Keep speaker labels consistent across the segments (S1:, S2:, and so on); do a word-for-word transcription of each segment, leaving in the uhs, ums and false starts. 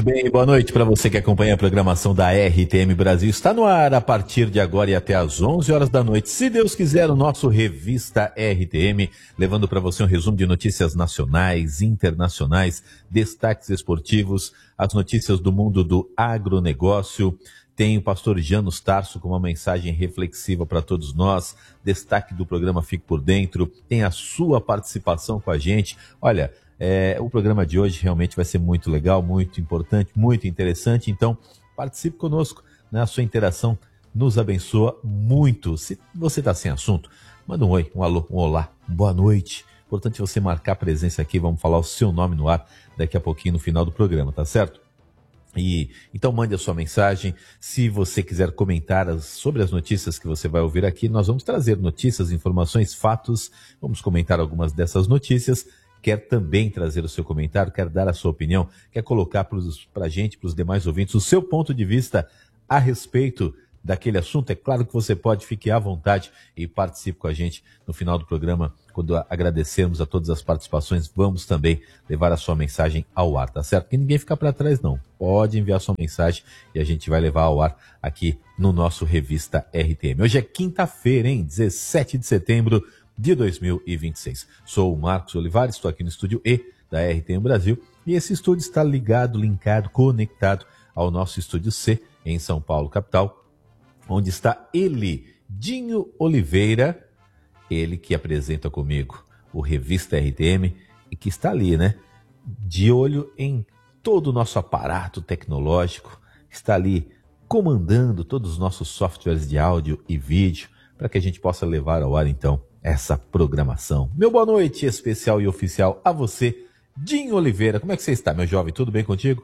S1: Muito bem, boa noite para você que acompanha a programação da R T M Brasil. Está no ar a partir de agora e até às onze horas da noite, se Deus quiser, o nosso Revista R T M, levando para você um resumo de notícias nacionais, internacionais, destaques esportivos, as notícias do mundo do agronegócio. Tem o pastor Janus Tarso com uma mensagem reflexiva para todos nós, destaque do programa Fique por Dentro, tem a sua participação com a gente. Olha, É, o programa de hoje realmente vai ser muito legal, muito importante, muito interessante, então participe conosco, né? A sua interação nos abençoa muito. Se você está sem assunto, manda um oi, um alô, um olá, boa noite. Importante você marcar presença aqui, vamos falar o seu nome no ar daqui a pouquinho no final do programa, tá certo? E, então mande a sua mensagem. Se você quiser comentar as, sobre as notícias que você vai ouvir aqui, nós vamos trazer notícias, informações, fatos, vamos comentar algumas dessas notícias. Quer também trazer o seu comentário, quer dar a sua opinião, quer colocar para a gente, para os demais ouvintes, o seu ponto de vista a respeito daquele assunto, é claro que você pode, fique à vontade e participe com a gente no final do programa. Quando agradecermos a todas as participações, vamos também levar a sua mensagem ao ar, tá certo? Que ninguém fica para trás não, pode enviar sua mensagem e a gente vai levar ao ar aqui no nosso Revista R T M. Hoje é quinta-feira, hein? dezessete de setembro de dois mil e vinte e seis. Sou o Marcos Olivares, estou aqui no estúdio E da R T M Brasil e esse estúdio está ligado, linkado, conectado ao nosso estúdio C em São Paulo, capital, onde está ele, Dinho Oliveira, ele que apresenta comigo o Revista R T M e que está ali, né, de olho em todo o nosso aparato tecnológico, está ali comandando todos os nossos softwares de áudio e vídeo para que a gente possa levar ao ar, então, essa programação. Meu boa noite especial e oficial a você, Dinho Oliveira. Como é que você está, meu jovem? Tudo bem contigo?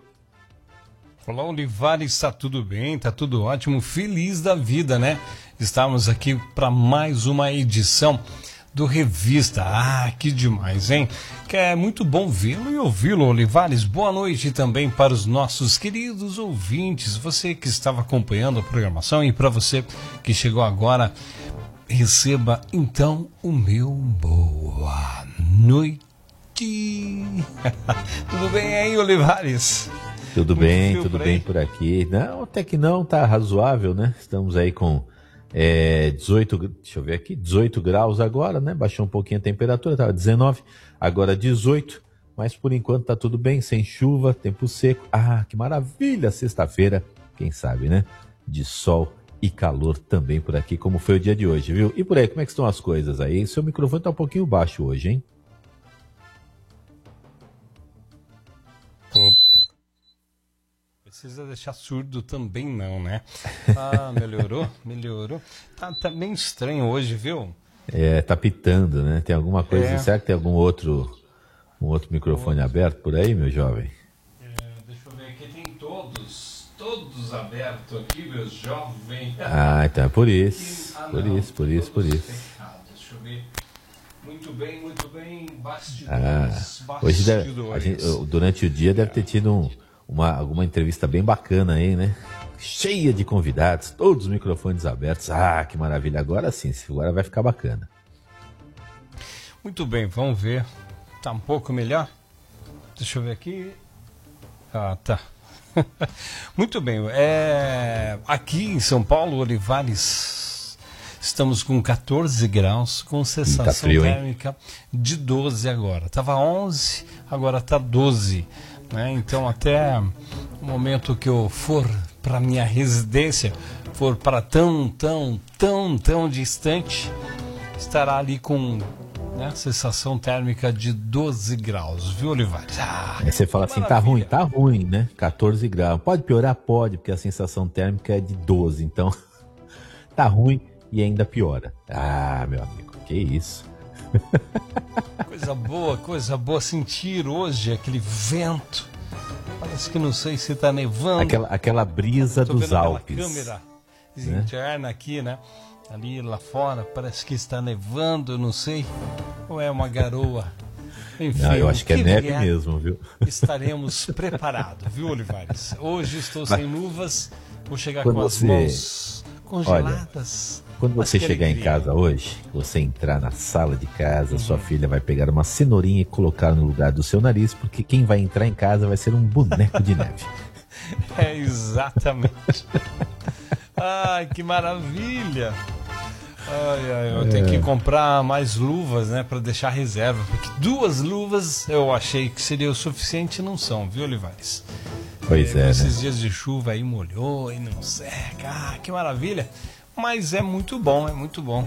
S2: Olá, Olivares, está tudo bem, está tudo ótimo, feliz da vida, né? Estamos aqui para mais uma edição do Revista. Ah, que demais, hein? Que é muito bom vê-lo e ouvi-lo, Olivares. Boa noite também para os nossos queridos ouvintes, você que estava acompanhando a programação e para você que chegou agora, receba então o meu boa noite. Tudo bem aí, Olivares?
S1: Tudo Muito bem, tudo bem por aqui. Não, até que não, tá razoável, né? Estamos aí com é, dezoito, deixa eu ver aqui, dezoito graus agora, né? Baixou um pouquinho a temperatura, estava dezenove, agora dezoito, mas por enquanto tá tudo bem, sem chuva, tempo seco. Ah, que maravilha, sexta-feira, quem sabe, né? De sol e calor também por aqui, como foi o dia de hoje, viu? E por aí, como é que estão as coisas aí? Seu microfone tá um pouquinho baixo hoje, hein?
S2: Pô. Precisa deixar surdo também não, né? Ah, melhorou, melhorou. Tá, tá bem estranho hoje, viu?
S1: É, tá pitando, né? Tem alguma coisa,
S2: é.
S1: Será que tem algum outro, um outro microfone outro. aberto por aí, meu jovem?
S2: É, deixa eu ver aqui, tem todos, todos abertos aqui, meu jovem.
S1: Ah, então é por isso, ah, por não, isso, por isso, por isso.
S2: Fechados. Deixa eu ver. Muito bem, muito bem, bastidores,
S1: ah,
S2: bastidores.
S1: Hoje deve, a gente, durante o dia deve ter tido um, uma, alguma entrevista bem bacana aí, né? Cheia de convidados, todos os microfones abertos. Ah, que maravilha, agora sim, agora vai ficar bacana.
S2: Muito bem, vamos ver. Tá um pouco melhor? Deixa eu ver aqui. Ah, tá. Muito bem, é... aqui em São Paulo, Olivares, estamos com catorze graus, com sensação tá frio, térmica de doze agora. Tava onze, agora tá doze, né? Então até o momento que eu for para minha residência, for para tão, tão, tão, tão distante, estará ali com, né, sensação térmica de doze graus, viu, Olivares? Ah,
S1: Aí você fala assim, maravilha. Tá ruim, tá ruim, né? catorze graus. Pode piorar? Pode, porque a sensação térmica é de doze, então tá ruim e ainda piora. Ah, meu amigo, que isso.
S2: Coisa boa, coisa boa sentir hoje aquele vento. Parece que não sei se tá nevando.
S1: Aquela, aquela brisa
S2: Tô
S1: dos
S2: vendo
S1: Alpes.
S2: Câmera
S1: né?
S2: interna aqui, né? Ali lá fora, parece que está nevando, não sei. Ou é uma garoa. Enfim,
S1: não, eu acho que, que é neve
S2: vier,
S1: mesmo, viu?
S2: Estaremos preparados, viu, Olivares? Hoje estou sem luvas, vou chegar
S1: Quando
S2: com as
S1: você...
S2: mãos congeladas.
S1: Quando você chegar em casa hoje, você entrar na sala de casa, uhum. sua filha vai pegar uma cenourinha e colocar no lugar do seu nariz, porque quem vai entrar em casa vai ser um boneco de neve.
S2: É, exatamente. Ai, que maravilha. Ai, ai, eu é. tenho que comprar mais luvas, né, para deixar reserva, porque duas luvas eu achei que seria o suficiente e não são, viu, Olivares?
S1: Pois é, é
S2: esses
S1: né?
S2: dias de chuva aí molhou e não seca, ah, que maravilha. Mas é muito bom, é muito bom.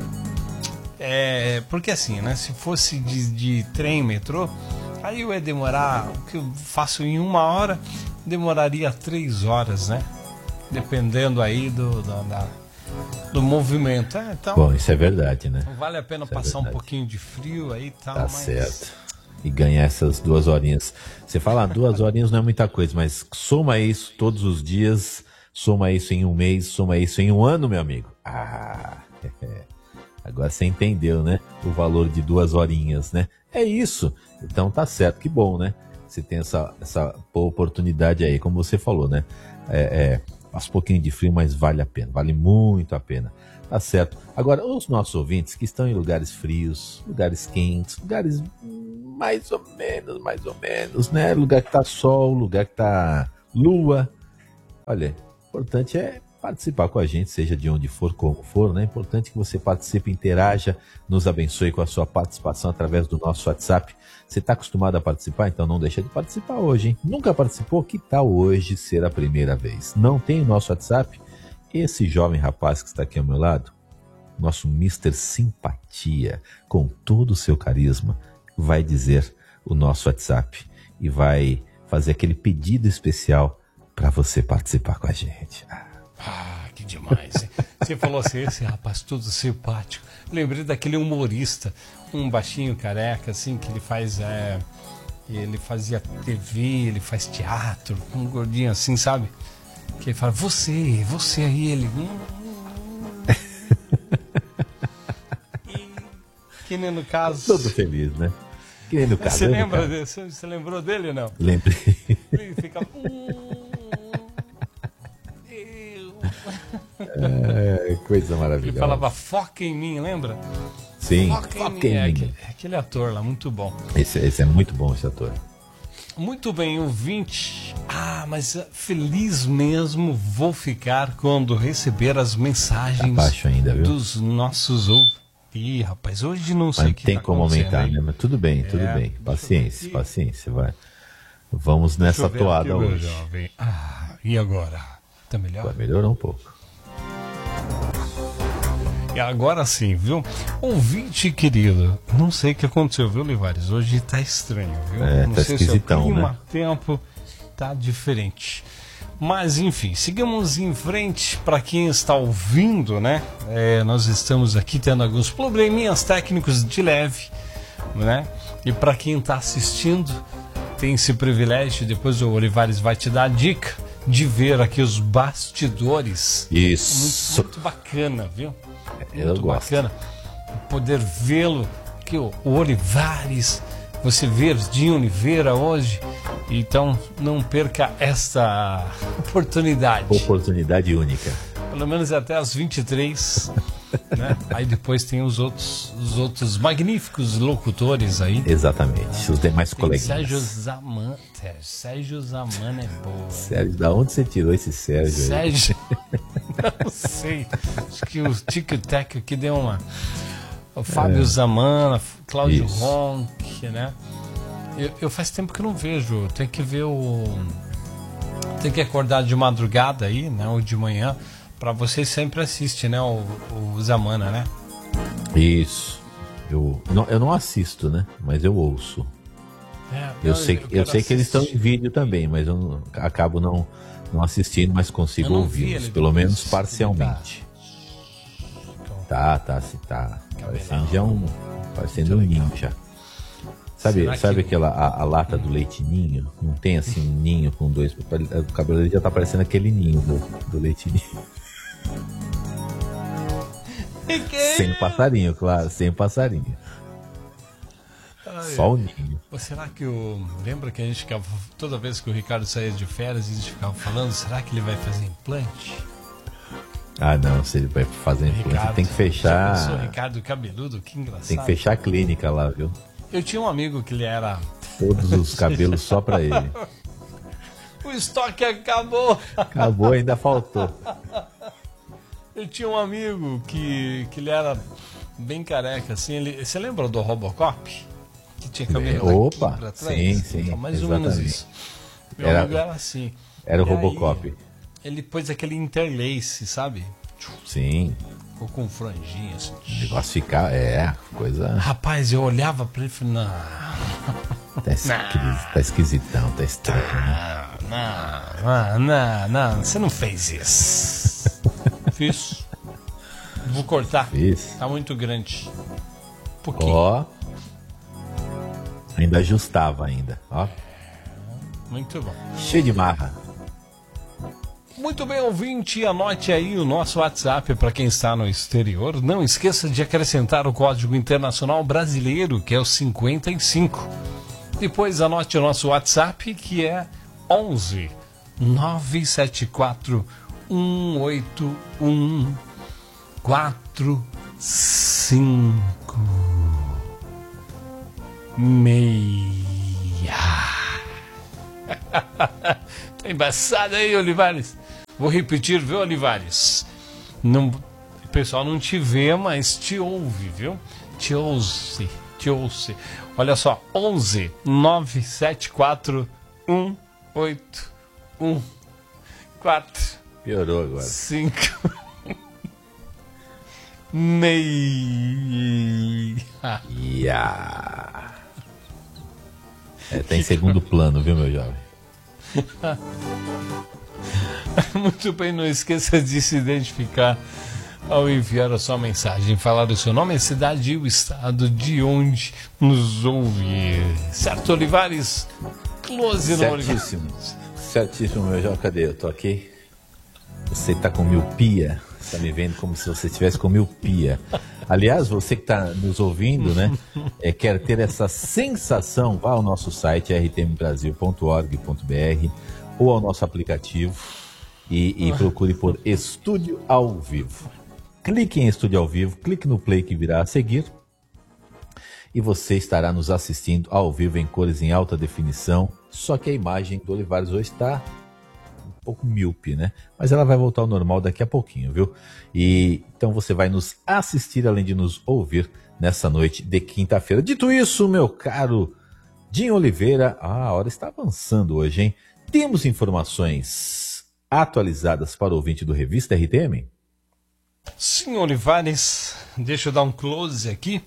S2: É, porque assim, né, se fosse de, de trem, metrô, aí eu ia demorar, o que eu faço em uma hora, demoraria três horas, né? Dependendo aí do, do, da, do movimento. É, então,
S1: bom, isso é verdade, né?
S2: Vale a pena
S1: isso
S2: passar
S1: é
S2: um pouquinho de frio aí e tal.
S1: Tá
S2: mas...
S1: certo. E ganhar essas duas horinhas. Você fala, ah, duas horinhas não é muita coisa, mas soma isso todos os dias, soma isso em um mês, soma isso em um ano, meu amigo. Ah, é. Agora você entendeu, né? O valor de duas horinhas, né? É isso. Então tá certo, que bom, né? Você tem essa, essa boa oportunidade aí, como você falou, né? É, é, passa um pouquinho de frio, mas vale a pena, vale muito a pena. Tá certo. Agora, os nossos ouvintes que estão em lugares frios, lugares quentes, lugares mais ou menos, mais ou menos, né? Lugar que tá sol, lugar que tá lua. Olha, o importante é participar com a gente, seja de onde for, como for, né? É importante que você participe, interaja, nos abençoe com a sua participação através do nosso WhatsApp. Você está acostumado a participar? Então não deixa de participar hoje, hein? Nunca participou? Que tal hoje ser a primeira vez? Não tem o nosso WhatsApp? Esse jovem rapaz que está aqui ao meu lado, nosso mister Simpatia, com todo o seu carisma, vai dizer o nosso WhatsApp e vai fazer aquele pedido especial para você participar com a gente.
S2: Ah, que demais, hein? Você falou assim, esse rapaz todo simpático. Lembrei daquele humorista, um baixinho careca, assim, que ele faz, é, ele fazia T V, ele faz teatro, um gordinho assim, sabe? Que ele fala, você, você aí, ele... Hum, e, que nem no caso...
S1: Todo feliz, né? Que nem no caso.
S2: Você lembra dele? Você, você lembrou dele ou não?
S1: Lembrei.
S2: Ele fica... Hum,
S1: É, coisa maravilhosa.
S2: Ele falava foca em mim, lembra?
S1: Sim,
S2: foca, foca em mim. Em é, mim. Aquele, aquele ator lá, muito bom.
S1: Esse, esse é muito bom, esse ator.
S2: Muito bem, ouvinte. Ah, mas feliz mesmo vou ficar quando receber as mensagens
S1: Abaixo ainda, viu?
S2: dos nossos ouvintes. Ih, rapaz, hoje não sei o que
S1: tem
S2: tá
S1: como aumentar,
S2: aí.
S1: né? Mas tudo bem, tudo
S2: é,
S1: bem. Paciência, paciência, vai. Vamos nessa toada
S2: aqui,
S1: hoje.
S2: Jovem. Ah, e agora? Tá melhor?
S1: Vai melhorar um pouco.
S2: E agora sim, viu? Ouvinte querido, não sei o que aconteceu, viu, Olivares? Hoje tá estranho, viu?
S1: É,
S2: não
S1: tá
S2: sei
S1: esquisitão,
S2: se é o clima,
S1: né?
S2: tempo tá diferente. Mas enfim, sigamos em frente. Para quem está ouvindo, né? É, nós estamos aqui tendo alguns probleminhas técnicos de leve, né? E para quem está assistindo, tem esse privilégio. Depois o Olivares vai te dar a dica de ver aqui os bastidores.
S1: Isso.
S2: Muito, muito bacana, viu?
S1: Eu
S2: Muito
S1: gosto.
S2: bacana poder vê-lo, que o, o Olivares, você verdinho Oliveira hoje, então não perca esta oportunidade.
S1: Oportunidade única.
S2: Pelo menos até às vinte e três, né? Aí depois tem os outros, os outros magníficos locutores aí.
S1: Exatamente, os demais
S2: tem
S1: coleguinhas.
S2: Sérgio Zaman, Sérgio Zaman é boa.
S1: Sérgio, da onde você tirou esse Sérgio aí?
S2: Sérgio, não sei, acho que o Tic-Tac aqui deu uma... O Fábio é. Zamana, Cláudio Ronck, né? Eu, eu faz tempo que não vejo, tem que ver o... Tem que acordar de madrugada aí, né? Ou de manhã, para vocês sempre assistem, né? O, o Zamana, né?
S1: Isso. Eu não, eu não assisto, né? Mas eu ouço.
S2: É,
S1: eu, eu sei, eu, eu sei que eles estão em vídeo também, mas eu não, acabo não, não assistindo, mas consigo ouvi-los, pelo menos parcialmente. Tá, tá, se tá. Parecendo já um, parecendo um ninho já. Sabe, sabe que... aquela a, a lata do leite ninho? Não tem assim um ninho com dois. O cabelo dele já tá parecendo aquele ninho do, do leite ninho. Sem passarinho, claro, sem passarinho. Ai, só o ninho.
S2: Será que o. Lembra que a gente ficava. Toda vez que o Ricardo saía de férias, a gente ficava falando, será que ele vai fazer implante?
S1: Ah, não, se ele vai fazer influência,
S2: Ricardo,
S1: tem que fechar.
S2: Já pensou, Ricardo Cabeludo, que engraçado.
S1: Tem que fechar a clínica lá, viu?
S2: Eu tinha um amigo que ele era...
S1: Todos os cabelos só pra ele.
S2: O estoque acabou.
S1: Acabou, ainda faltou.
S2: Eu tinha um amigo que, que ele era bem careca, assim. Ele, você lembra do Robocop? Que tinha cabelo
S1: Opa,
S2: aqui pra trás?
S1: sim, sim.
S2: Então, mais
S1: exatamente.
S2: ou menos isso. Meu
S1: Era-
S2: amigo era assim.
S1: Era o
S2: E aí,
S1: Robocop.
S2: ele pôs aquele interlace, sabe?
S1: Sim.
S2: Ficou com franjinha, assim.
S1: O negócio ficar, é, coisa.
S2: Rapaz, eu olhava pra ele e falei, não,
S1: Tá, esqui- tá esquisitão, tá estranho. Né?
S2: não, não, não, não, você não fez isso. Fiz. Vou cortar.
S1: Fiz.
S2: Tá muito grande. Um pouquinho.
S1: Ó. Ainda ajustava ainda, ó.
S2: Muito bom.
S1: Cheio de marra.
S2: Muito bem, ouvinte, anote aí o nosso WhatsApp para quem está no exterior. Não esqueça de acrescentar o código internacional brasileiro, que é o cinquenta e cinco. Depois anote o nosso WhatsApp, que é onze nove sete quatro um oito um quatro cinco meia. Tá embaçado aí, Olivares? Vou repetir, viu, Olivares? Não, o pessoal não te vê, mas te ouve, viu? Te ouve, te ouve. Olha só, onze nove sete quatro um oito um quatro
S1: Piorou agora.
S2: cinco meia.
S1: Yeah. É, tá em segundo plano, viu, meu jovem?
S2: Muito bem, não esqueça de se identificar ao enviar a sua mensagem. Falar o seu nome, a cidade e o estado de onde nos ouve. Certo, Olivares? Close no Olivares.
S1: Certíssimo. Certíssimo, meu jovem. Cadê? Eu tô aqui. Você tá com miopia. Você tá me vendo como se você estivesse com miopia. Aliás, você que está nos ouvindo, né, é, quer ter essa sensação, vá ao nosso site r t m brasil ponto org ponto b r ou ao nosso aplicativo e, e procure por Estúdio ao Vivo. Clique em Estúdio ao Vivo, clique no play que virá a seguir e você estará nos assistindo ao vivo em cores em alta definição, só que a imagem do Olivares hoje está um pouco míope, né? Mas ela vai voltar ao normal daqui a pouquinho, viu? E então você vai nos assistir além de nos ouvir nessa noite de quinta-feira. Dito isso, meu caro Dinho Oliveira, ah, a hora está avançando hoje, hein? Temos informações atualizadas para o ouvinte do Revista R T M?
S2: Sim, Olivares, deixa eu dar um close aqui.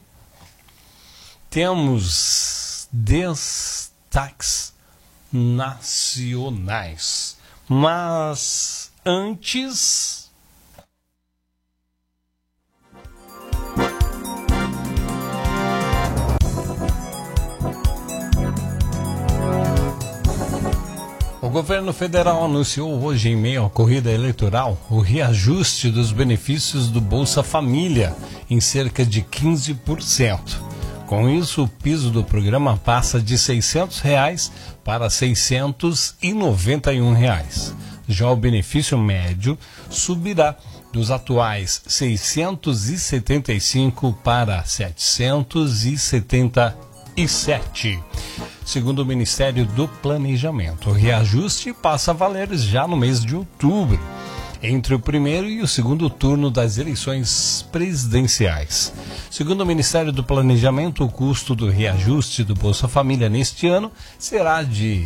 S2: Temos destaques nacionais. Mas antes... O governo federal anunciou hoje, em meio à corrida eleitoral, o reajuste dos benefícios do Bolsa Família em cerca de quinze por cento. Com isso, o piso do programa passa de seiscentos reais para seiscentos e noventa e um reais. Já o benefício médio subirá dos atuais seiscentos e setenta e cinco para setecentos e setenta e sete. Segundo o Ministério do Planejamento, o reajuste passa a valer já no mês de outubro, entre o primeiro e o segundo turno das eleições presidenciais. Segundo o Ministério do Planejamento, o custo do reajuste do Bolsa Família neste ano será de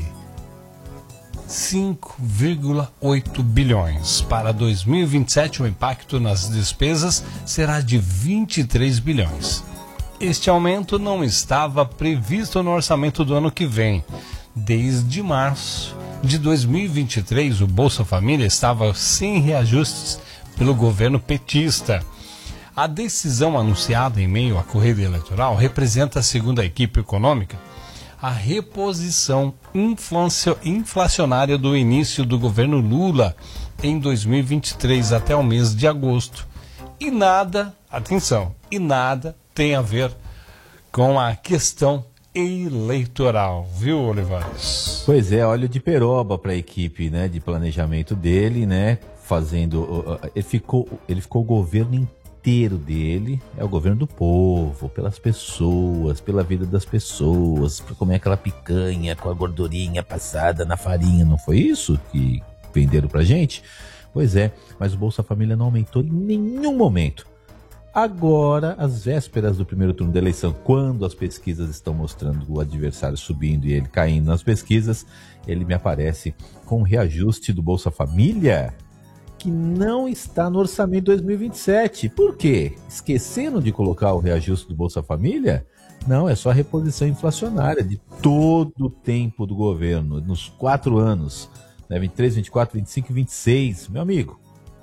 S2: cinco vírgula oito bilhões. Para dois mil e vinte e sete, o impacto nas despesas será de vinte e três bilhões. Este aumento não estava previsto no orçamento do ano que vem. Desde março de dois mil e vinte e três, o Bolsa Família estava sem reajustes pelo governo petista. A decisão anunciada em meio à corrida eleitoral representa, segundo a equipe econômica, a reposição inflacionária do início do governo Lula em dois mil e vinte e três até o mês de agosto. E nada, atenção, e nada tem a ver com a questão eleitoral, viu, Olivares?
S1: Pois é, óleo de peroba para a equipe, né, de planejamento dele, né? fazendo... Ele ficou, ele ficou o governo inteiro dele, é o governo do povo, pelas pessoas, pela vida das pessoas, pra comer aquela picanha com a gordurinha passada na farinha. Não foi isso que venderam pra gente? Pois é, mas o Bolsa Família não aumentou em nenhum momento. Agora, às vésperas do primeiro turno da eleição, quando as pesquisas estão mostrando o adversário subindo e ele caindo nas pesquisas, ele me aparece com um reajuste do Bolsa Família que não está no orçamento dois mil e vinte e sete. Por quê? Esqueceram de colocar o reajuste do Bolsa Família? Não, é só a reposição inflacionária de todo o tempo do governo, nos quatro anos, né? vinte e três, vinte e quatro, vinte e cinco e vinte e seis. Meu amigo,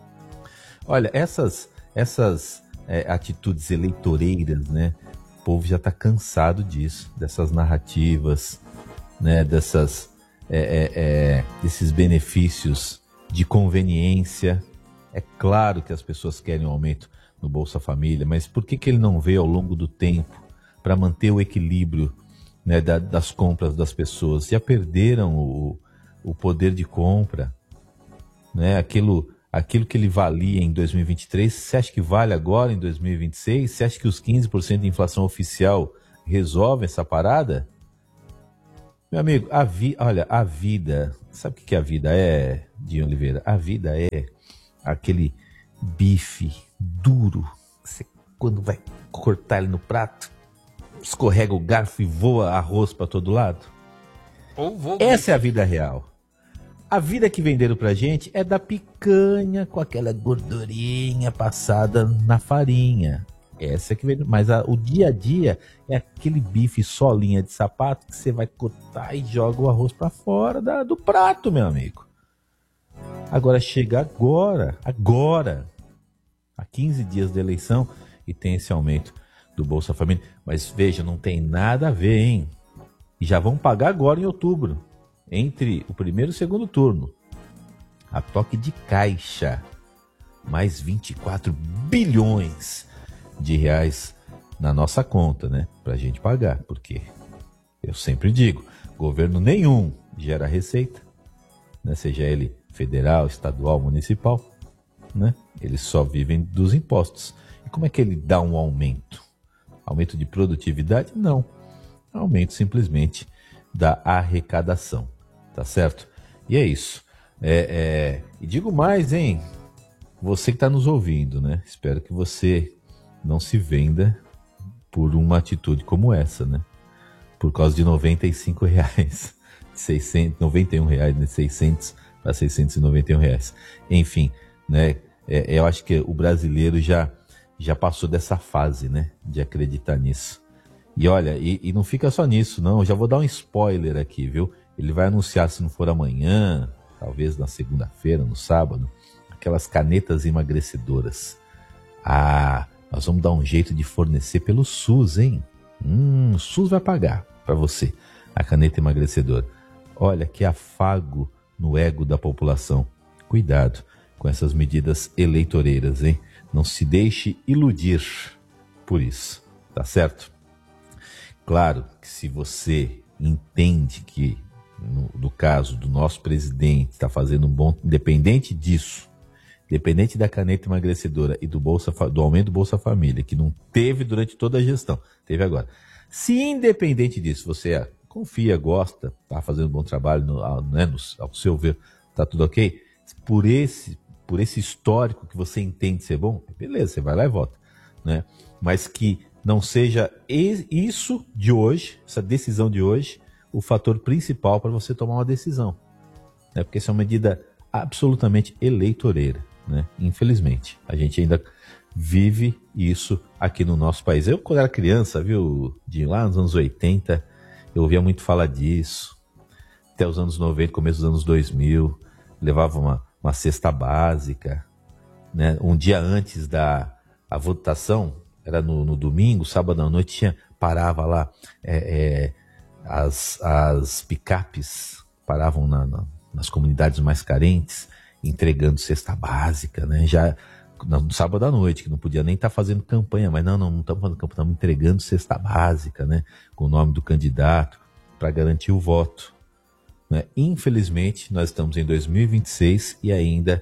S1: olha, essas... essas É, atitudes eleitoreiras, né? O povo já está cansado disso, dessas narrativas, né? Dessas, é, é, é, desses benefícios de conveniência. É claro que as pessoas querem um aumento no Bolsa Família, mas por que que ele não vê ao longo do tempo para manter o equilíbrio, né, da, das compras das pessoas? Já perderam o, o poder de compra, né? Aquilo... Aquilo que ele valia em dois mil e vinte e três, você acha que vale agora em dois mil e vinte e seis? Você acha que os quinze por cento de inflação oficial resolvem essa parada? Meu amigo, a vi... olha, a vida... Sabe o que a vida é, Dinho Oliveira? A vida é aquele bife duro. Você, quando vai cortar ele no prato, escorrega o garfo e voa arroz para todo lado.
S2: Ou vou...
S1: Essa é a vida real. A vida que venderam pra gente é da picanha com aquela gordurinha passada na farinha. Essa é que venderam. Mas a, o dia a dia é aquele bife solinha de sapato que você vai cortar e joga o arroz pra fora da, do prato, meu amigo. Agora chega agora, agora, há quinze dias da eleição e tem esse aumento do Bolsa Família. Mas veja, não tem nada a ver, hein? E já vão pagar agora em outubro. Entre o primeiro e o segundo turno, a toque de caixa, mais vinte e quatro bilhões de reais na nossa conta, né? Pra gente pagar, porque eu sempre digo, governo nenhum gera receita, né? Seja ele federal, estadual, municipal, né? Eles só vivem dos impostos. E como é que ele dá um aumento? Aumento de produtividade? Não. Aumento simplesmente da arrecadação. Tá certo? E é isso. É, é... E digo mais, hein? Você que está nos ouvindo, né? Espero que você não se venda por uma atitude como essa, né? Por causa de noventa e cinco reais, seiscentos, noventa e um reais, né? seiscentos para seiscentos e noventa e um reais. Enfim, né? É, eu acho que o brasileiro já, já passou dessa fase, né? De acreditar nisso. E olha, e, e não fica só nisso, não. Eu já vou dar um spoiler aqui, viu? Ele vai anunciar, se não for amanhã, talvez na segunda-feira, no sábado, aquelas canetas emagrecedoras. Ah, nós vamos dar um jeito de fornecer pelo SUS, hein? Hum, o SUS vai pagar para você a caneta emagrecedora. Olha que afago no ego da população. Cuidado com essas medidas eleitoreiras, hein? Não se deixe iludir por isso, tá certo? Claro que se você entende que, no, no caso do nosso presidente, está fazendo um bom... Independente disso, independente da caneta emagrecedora e do, Bolsa, do aumento do Bolsa Família, que não teve durante toda a gestão, teve agora. Se independente disso, você confia, gosta, está fazendo um bom trabalho, no, né, no, ao seu ver, está tudo ok, por esse, por esse histórico que você entende ser bom, beleza, você vai lá e vota, né? Mas que não seja isso de hoje, essa decisão de hoje, o fator principal para você tomar uma decisão, né? Porque essa é uma medida absolutamente eleitoreira, né? Infelizmente, a gente ainda vive isso aqui no nosso país. Eu, quando era criança, viu, de lá nos anos oitenta, eu ouvia muito falar disso, até os anos noventa, começo dos anos dois mil, levava uma, uma cesta básica, né? Um dia antes da a votação, era no, no domingo, sábado à noite, tinha, parava lá, é, é, as, as picapes paravam na, na, nas comunidades mais carentes, entregando cesta básica, né? Já no sábado à noite, que não podia nem estar tá fazendo campanha, mas não, não, não estamos fazendo campanha, estamos entregando cesta básica, né? Com o nome do candidato, para garantir o voto, né? Infelizmente, nós estamos em dois mil e vinte e seis e ainda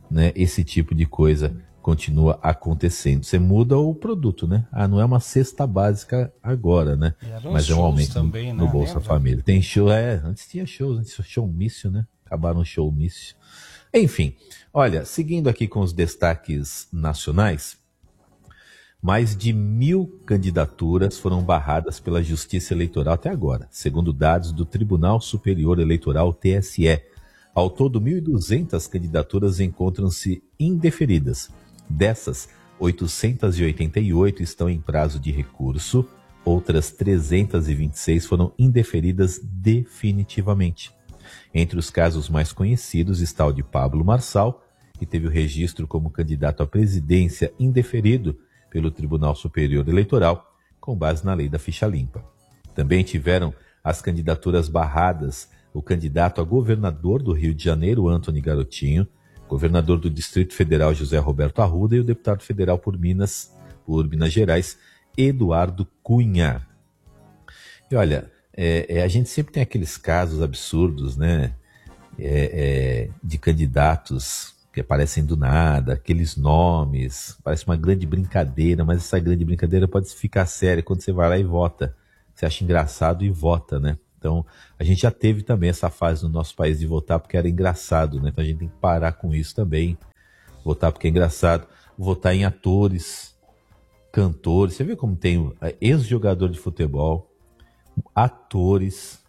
S1: né, esse tipo de coisa continua acontecendo. Você muda o produto, né? Ah, não é uma cesta básica agora, né? Mas é um aumento também, no, no né? Bolsa Lembra? Família. Tem show, é, antes tinha shows, antes showmício, né? Acabaram o showmício. Enfim, olha, seguindo aqui com os destaques nacionais, mais de mil candidaturas foram barradas pela Justiça Eleitoral até agora, segundo dados do Tribunal Superior Eleitoral, T S E. Ao todo, mil e duzentas candidaturas encontram-se indeferidas. Dessas, oitocentas e oitenta e oito estão em prazo de recurso, outras trezentas e vinte e seis foram indeferidas definitivamente. Entre os casos mais conhecidos está o de Pablo Marçal, que teve o registro como candidato à presidência indeferido pelo Tribunal Superior Eleitoral, com base na lei da ficha limpa. Também tiveram as candidaturas barradas o candidato a governador do Rio de Janeiro, Antony Garotinho, governador do Distrito Federal, José Roberto Arruda, e o deputado federal por Minas, por Minas Gerais, Eduardo Cunha. E olha, é, é, a gente sempre tem aqueles casos absurdos, né, é, é, de candidatos que aparecem do nada, aqueles nomes, parece uma grande brincadeira, mas essa grande brincadeira pode ficar séria quando você vai lá e vota. Você acha engraçado e vota, né? Então, a gente já teve também essa fase no nosso país de votar porque era engraçado, né? Então a gente tem que parar com isso também. Votar porque é engraçado. Votar em atores, cantores. Você vê como tem ex-jogador de futebol, atores,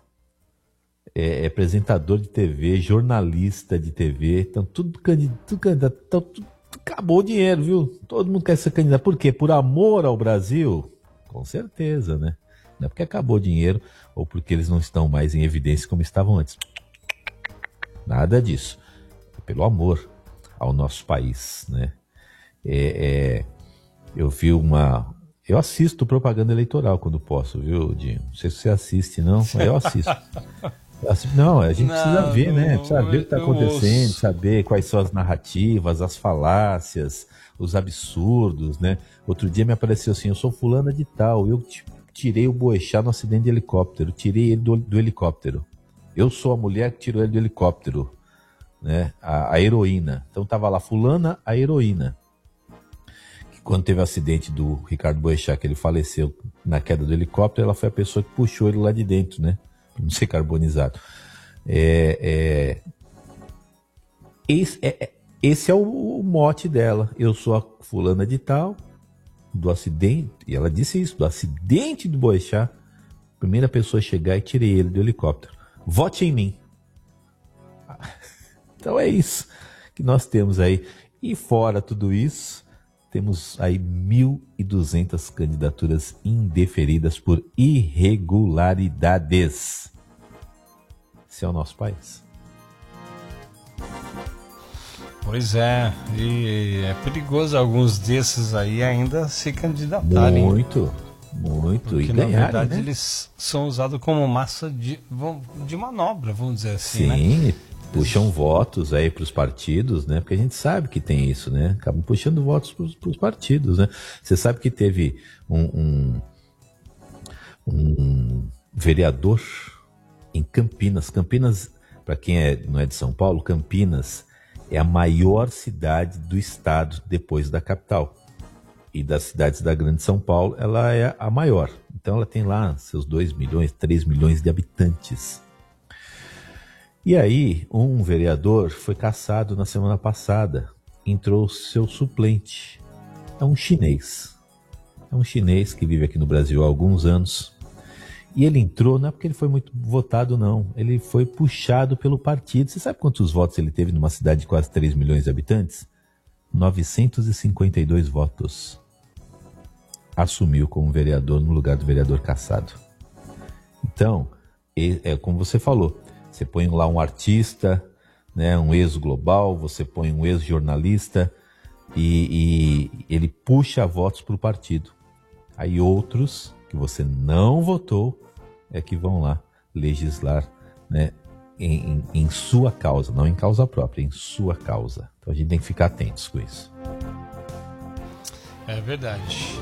S1: é, apresentador de T V, jornalista de T V. Então, tudo candidato, candidato então, tudo, acabou o dinheiro, viu? Todo mundo quer ser candidato. Por quê? Por amor ao Brasil? Com certeza, né? Não é porque acabou o dinheiro ou porque eles não estão mais em evidência como estavam antes. Nada disso. É pelo amor ao nosso país, né? É, é, eu vi uma... Eu assisto propaganda eleitoral quando posso, viu, Dinho? Não sei se você assiste, não, mas eu assisto. Eu assisto não, a gente não, precisa ver, né? Precisa ver o que está acontecendo, saber quais são as narrativas, as falácias, os absurdos, né? Outro dia me apareceu assim, eu sou fulana de tal, eu... tipo, tirei o Boechat no acidente de helicóptero, tirei ele do, do helicóptero. Eu sou a mulher que tirou ele do helicóptero, né? A, a heroína. Então tava lá, fulana, a heroína. Que quando teve o acidente do Ricardo Boechat, que ele faleceu na queda do helicóptero, ela foi a pessoa que puxou ele lá de dentro, né? Pra não ser carbonizado. É, é... Esse, é, esse é o, o mote dela. Eu sou a fulana de tal, do acidente, e ela disse isso, do acidente do Boechat, primeira pessoa a chegar e tirei ele do helicóptero. Vote em mim. Então é isso que nós temos aí. E fora tudo isso, temos aí mil e duzentas candidaturas indeferidas por irregularidades. Esse é o nosso país.
S2: Pois é, e é perigoso alguns desses aí ainda se candidatarem.
S1: Muito, muito.
S2: Porque,
S1: e
S2: na
S1: ganharem,
S2: verdade,
S1: né?
S2: eles são usados como massa de, de manobra, vamos dizer assim,
S1: Sim,
S2: né?
S1: puxam votos aí para os partidos, né? Porque a gente sabe que tem isso, né? Acabam puxando votos para os partidos, né? Você sabe que teve um, um, um vereador em Campinas. Campinas, para quem é, não é de São Paulo, Campinas é a maior cidade do estado depois da capital. E das cidades da Grande São Paulo, ela é a maior. Então ela tem lá seus dois milhões, três milhões de habitantes. E aí, um vereador foi cassado na semana passada. Entrou seu suplente. É um chinês. É um chinês que vive aqui no Brasil há alguns anos. E ele entrou, não é porque ele foi muito votado, não. Ele foi puxado pelo partido. Você sabe quantos votos ele teve numa cidade de quase três milhões de habitantes? novecentos e cinquenta e dois votos. Assumiu como vereador no lugar do vereador cassado. Então, é como você falou, você põe lá um artista, né, um ex-global, você põe um ex-jornalista e, e ele puxa votos para o partido. Aí outros que você não votou é que vão lá legislar, né, em, em, em sua causa, não em causa própria, em sua causa. Então a gente tem que ficar atentos com isso.
S2: É verdade.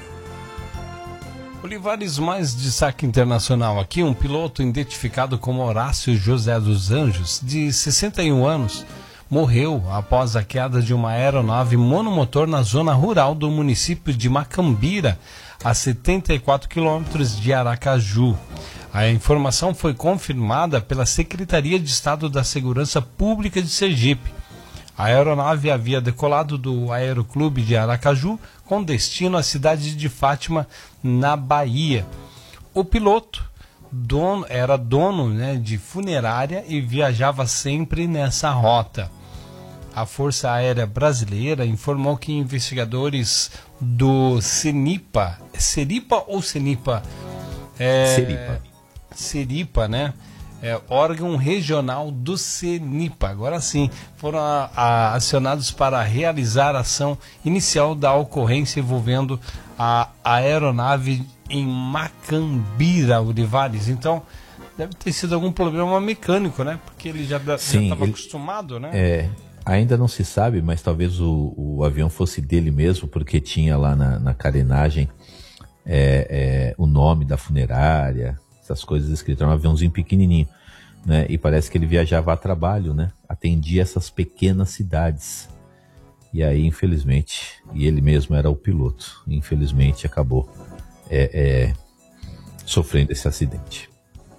S2: Olivares, mais destaque internacional aqui, um piloto identificado como Horácio José dos Anjos, de sessenta e um anos, morreu após a queda de uma aeronave monomotor na zona rural do município de Macambira, a setenta e quatro quilômetros de Aracaju. A informação foi confirmada pela Secretaria de Estado da Segurança Pública de Sergipe. A aeronave havia decolado do Aeroclube de Aracaju com destino à cidade de Fátima, na Bahia. O piloto dono, era dono, né, de funerária e viajava sempre nessa rota. A Força Aérea Brasileira informou que investigadores do CENIPA, Seripa ou CENIPA? É,
S1: Seripa.
S2: Seripa, né? É, órgão regional do CENIPA, agora sim, foram a, a, acionados para realizar a ação inicial da ocorrência envolvendo a, a aeronave em Macambira, Olivares. Então, deve ter sido algum problema mecânico, né? Porque ele já estava acostumado, né?
S1: É, ainda não se sabe, mas talvez o, o avião fosse dele mesmo, porque tinha lá na, na carenagem é, é, o nome da funerária, essas coisas escritas. Era um aviãozinho pequenininho, né? E parece que ele viajava a trabalho, né? Atendia essas pequenas cidades. E aí, infelizmente, e ele mesmo era o piloto, infelizmente acabou é, é, sofrendo esse acidente.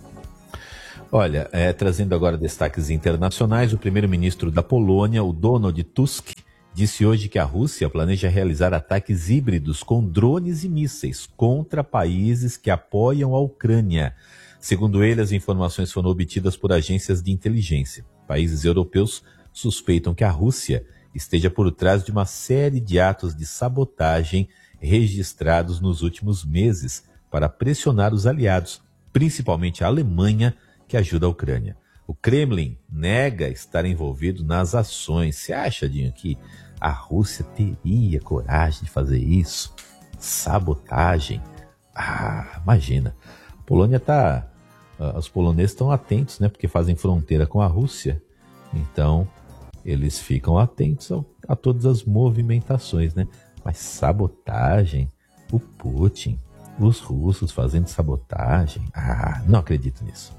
S1: Olha, é, trazendo agora destaques internacionais, o primeiro-ministro da Polônia, o Donald Tusk, disse hoje que a Rússia planeja realizar ataques híbridos com drones e mísseis contra países que apoiam a Ucrânia. Segundo ele, as informações foram obtidas por agências de inteligência. Países europeus suspeitam que a Rússia esteja por trás de uma série de atos de sabotagem registrados nos últimos meses para pressionar os aliados, principalmente a Alemanha, que ajuda a Ucrânia. O Kremlin nega estar envolvido nas ações. Você acha, Dinho, que a Rússia teria coragem de fazer isso? Sabotagem? Ah, imagina. A Polônia tá... Uh, os poloneses estão atentos, né? Porque fazem fronteira com a Rússia. Então, eles ficam atentos ao, a todas as movimentações, né? Mas sabotagem? O Putin, os russos fazendo sabotagem? Ah, não acredito nisso.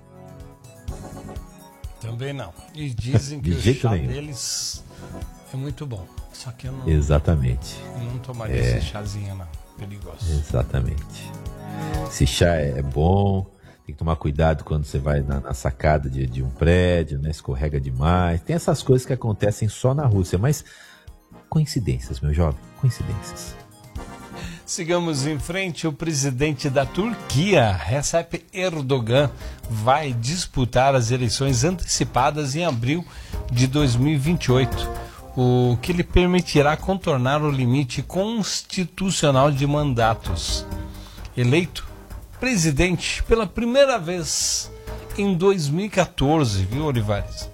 S2: Também não. E dizem que
S1: De
S2: o chá
S1: nenhum.
S2: deles é muito bom. Só que eu não,
S1: Exatamente.
S2: eu não tomaria
S1: É.
S2: esse chazinho, não. Perigoso.
S1: Exatamente. Esse chá é bom, tem que tomar cuidado quando você vai na, na sacada de, de um prédio, né? Escorrega demais. Tem essas coisas que acontecem só na Rússia, mas coincidências, meu jovem, coincidências.
S2: Sigamos em frente. O presidente da Turquia, Recep Erdogan, vai disputar as eleições antecipadas em abril de dois mil e vinte e oito, o que lhe permitirá contornar o limite constitucional de mandatos. Eleito presidente pela primeira vez em dois mil e quatorze, viu, Olivares?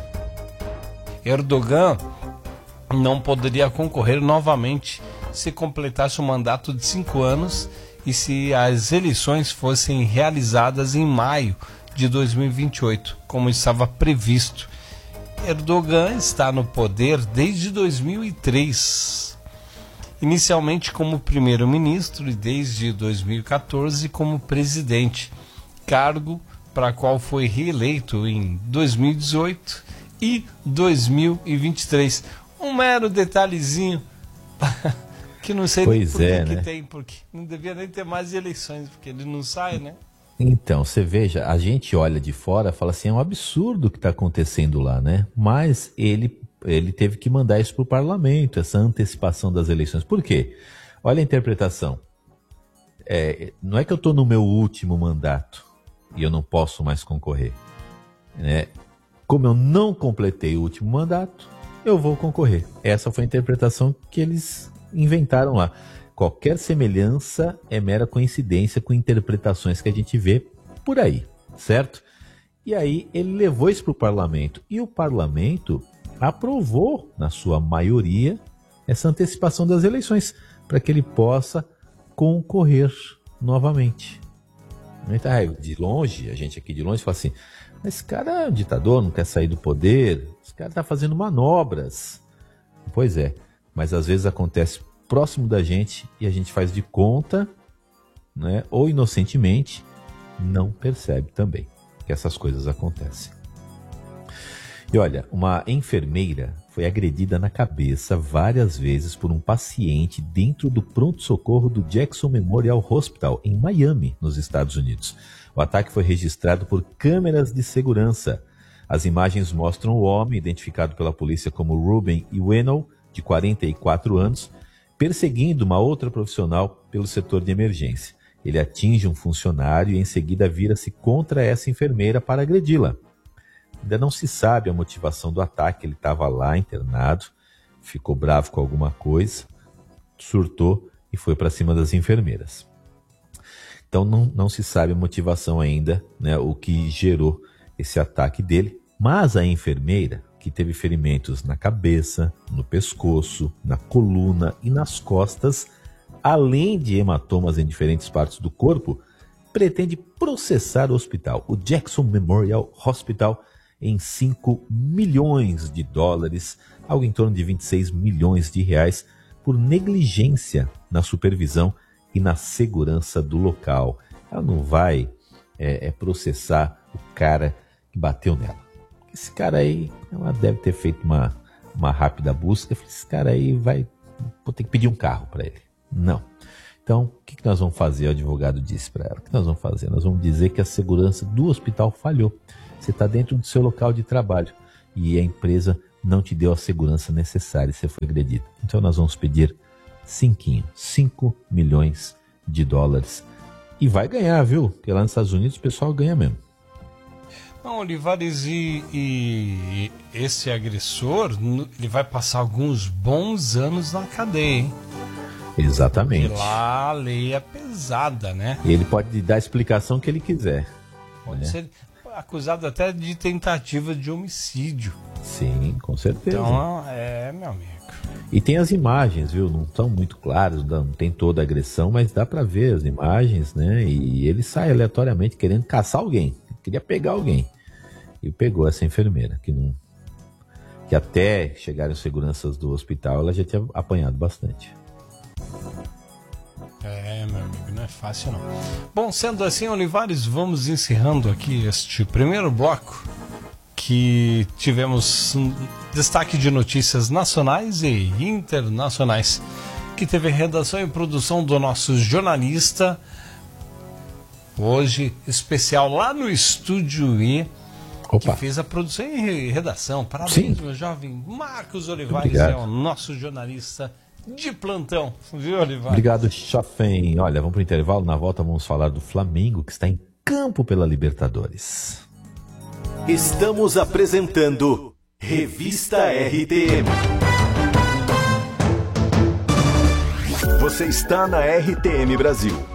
S2: Erdogan não poderia concorrer novamente se completasse o mandato de cinco anos e se as eleições fossem realizadas em maio de dois mil e vinte e oito, como estava previsto. Erdogan está no poder desde dois mil e três, inicialmente como primeiro-ministro e desde dois mil e quatorze como presidente, cargo para qual foi reeleito em dois mil e dezoito e dois mil e vinte e três. Um mero detalhezinho que não sei
S1: Pois
S2: por que,
S1: é,
S2: que
S1: né?
S2: tem, porque não devia nem ter mais eleições, porque ele não sai, né?
S1: Então, você veja, a gente olha de fora e fala assim, é um absurdo o que está acontecendo lá, né? Mas ele, ele teve que mandar isso para o parlamento, essa antecipação das eleições. Por quê? Olha a interpretação. É, não é que eu estou no meu último mandato e eu não posso mais concorrer, né? Como eu não completei o último mandato, eu vou concorrer. Essa foi a interpretação que eles inventaram lá. Qualquer semelhança é mera coincidência com interpretações que a gente vê por aí, certo? E aí ele levou isso para o parlamento. E o parlamento aprovou, na sua maioria, essa antecipação das eleições, para que ele possa concorrer novamente. Então, de longe, a gente aqui de longe fala assim, mas esse cara é um ditador, não quer sair do poder, esse cara está fazendo manobras. Pois é, mas às vezes acontece próximo da gente e a gente faz de conta, né, ou inocentemente não percebe também que essas coisas acontecem. E olha, uma enfermeira foi agredida na cabeça várias vezes por um paciente dentro do pronto-socorro do Jackson Memorial Hospital, em Miami, nos Estados Unidos. O ataque foi registrado por câmeras de segurança. As imagens mostram o homem, identificado pela polícia como Ruben Iweno, de quarenta e quatro anos, perseguindo uma outra profissional pelo setor de emergência. Ele atinge um funcionário e em seguida vira-se contra essa enfermeira para agredi-la. Ainda não se sabe a motivação do ataque, ele estava lá internado, ficou bravo com alguma coisa, surtou e foi para cima das enfermeiras. Então não, não se sabe a motivação ainda, né, o que gerou esse ataque dele, mas a enfermeira, que teve ferimentos na cabeça, no pescoço, na coluna e nas costas, além de hematomas em diferentes partes do corpo, pretende processar o hospital, o Jackson Memorial Hospital, em cinco milhões de dólares, algo em torno de vinte e seis milhões de reais, por negligência na supervisão e na segurança do local. Ela não vai é, é processar o cara que bateu nela. Esse cara aí, ela deve ter feito uma, uma rápida busca. Esse cara aí vai, vou ter que pedir um carro para ele. Não. Então, o que, que nós vamos fazer? O advogado disse para ela. O que nós vamos fazer? Nós vamos dizer que a segurança do hospital falhou. Você está dentro do seu local de trabalho e a empresa não te deu a segurança necessária e você foi agredido. Então nós vamos pedir cinquinho, cinco milhões de dólares. E vai ganhar, viu? Porque lá nos Estados Unidos o pessoal ganha mesmo.
S2: Não, Olivares, e, e esse agressor, ele vai passar alguns bons anos na cadeia, hein?
S1: Exatamente.
S2: Porque lá a lei é pesada, né?
S1: E ele pode dar a explicação que ele quiser.
S2: Pode
S1: né?
S2: ser acusado até de tentativa de homicídio.
S1: Sim, com certeza.
S2: Então, é, meu amigo.
S1: E tem as imagens, viu? Não estão muito claras, não tem toda a agressão, mas dá pra ver as imagens, né? E ele sai aleatoriamente querendo caçar alguém. Queria pegar alguém. E pegou essa enfermeira, que não... que até chegarem os seguranças do hospital, ela já tinha apanhado bastante.
S2: É, meu amigo, não é fácil não. Bom, sendo assim, Olivares, vamos encerrando aqui este primeiro bloco, que tivemos um destaque de notícias nacionais e internacionais, que teve redação e produção do nosso jornalista, hoje especial lá no Estúdio E,
S1: Opa.
S2: que fez a produção e redação. Parabéns,
S1: Sim.
S2: meu jovem Marcos Olivares,
S1: Obrigado.
S2: é o nosso jornalista de plantão, viu, Olivares?
S1: Obrigado, Chafen. Olha, vamos para o intervalo. Na volta vamos falar do Flamengo, que está em campo pela Libertadores.
S3: Estamos apresentando Revista R T M. Você está na R T M Brasil,